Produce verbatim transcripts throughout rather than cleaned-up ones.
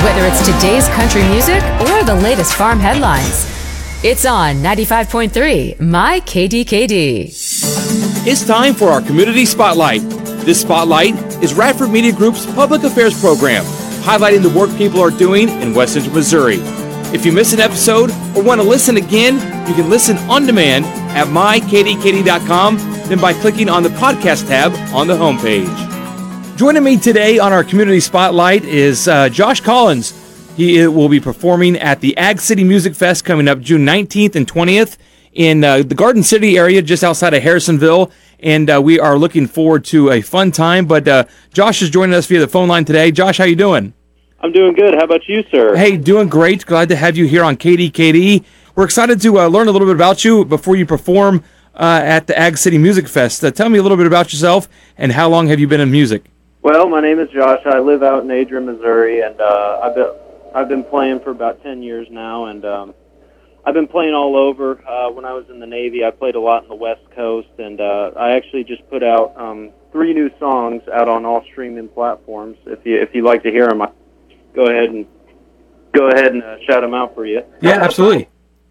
Whether it's today's country music or the latest farm headlines, it's on ninety-five point three My K D K D. It's time for our Community Spotlight. This Spotlight is Radford Media Group's public affairs program, highlighting the work people are doing in West Central Missouri. If you miss an episode or want to listen again, you can listen on demand at my k d k d dot com, then by clicking on the podcast tab on the homepage. Joining me today on our Community Spotlight is uh, Josh Collins. He will be performing at the Ag City Music Fest coming up June nineteenth and twentieth in uh, the Garden City area just outside of Harrisonville, and uh, we are looking forward to a fun time. But uh, Josh is joining us via the phone line today. Josh, how you doing? I'm doing good. How about you, sir? Hey, doing great. Glad to have you here on K D K D. We're excited to uh, learn a little bit about you before you perform uh, at the Ag City Music Fest. Uh, tell me a little bit about yourself and how long have you been in music? Well, my name is Josh. I live out in Adrian, Missouri, and uh, I've been I've been playing for about ten years now, and um, I've been playing all over. Uh, when I was in the Navy, I played a lot in the West Coast, and uh, I actually just put out um, three new songs out on all streaming platforms. If you if you'd like to hear them, I go ahead and go ahead and uh, shout them out for you. Yeah, absolutely.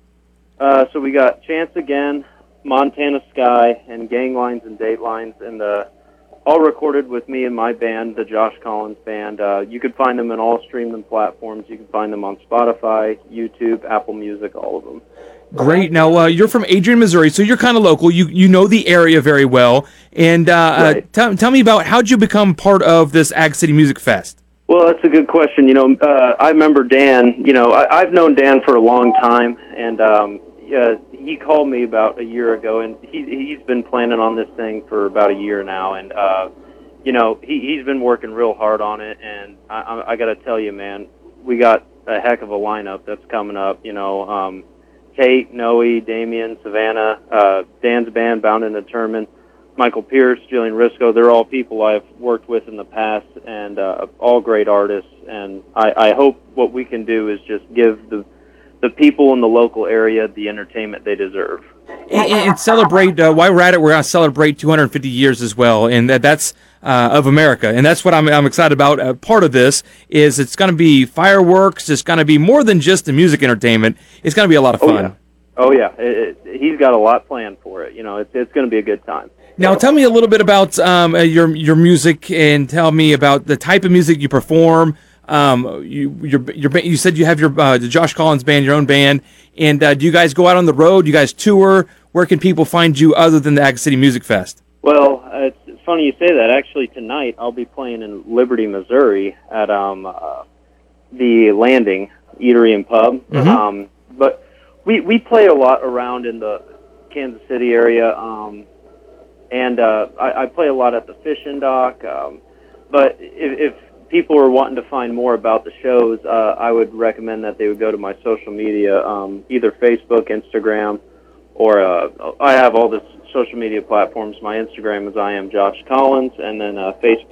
Uh, so we got Chance Again, Montana Sky, and Gang Lines and Datelines, and uh, all recorded with me and my band, the Josh Collins Band. Uh, you can find them in all streaming platforms. You can find them on Spotify, YouTube, Apple Music, all of them. Great. Now, uh, you're from Adrian, Missouri, so you're kind of local. You you know the area very well. And uh, right. uh, tell, tell me about how'd you become part of this Ag City Music Fest? Well, that's a good question. You know, uh, I remember Dan. You know, I, I've known Dan for a long time, and um, yeah, he called me about a year ago, and he, he's been planning on this thing for about a year now, and uh, you know, he, he's been working real hard on it, and I, I, I got to tell you, man, we got a heck of a lineup that's coming up. You know, um, Tate, Noe, Damien, Savannah, uh, Dan's band, Bound and Determined, Michael Pierce, Jillian Risco, they're all people I've worked with in the past, and uh, all great artists, and I, I hope what we can do is just give the the people in the local area the entertainment they deserve. And, and celebrate, uh, while we're at it, we're going to celebrate two hundred fifty years as well, and that, that's uh, of America, and that's what I'm, I'm excited about. Uh, part of this is it's going to be fireworks, it's going to be more than just the music entertainment, it's going to be a lot of fun. Oh, yeah. Oh, yeah. It, it, he's got a lot planned for it. You know, it's, it's going to be a good time. Now, tell me a little bit about um, your your music, and tell me about the type of music you perform. Um, you your, your, you said you have your uh, the Josh Collins Band, your own band, and uh, do you guys go out on the road? Do you guys tour? Where can people find you other than the Ag City Music Fest? Well, uh, it's, it's funny you say that. Actually, tonight I'll be playing in Liberty, Missouri at um, uh, the Landing Eatery and Pub. Mm-hmm. Um, but we, we play a lot around in the Kansas City area, um, and uh, I, I play a lot at the fishing dock. Um, but if, if people are wanting to find more about the shows, uh, I would recommend that they would go to my social media, um, either Facebook, Instagram, or uh, I have all the social media platforms. My Instagram is I am Josh Collins, and then uh, Facebook.